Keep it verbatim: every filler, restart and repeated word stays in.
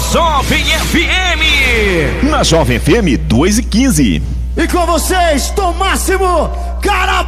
Jovem F M. Na Jovem F M duas e quinze. E com vocês, Tom Máximo, cara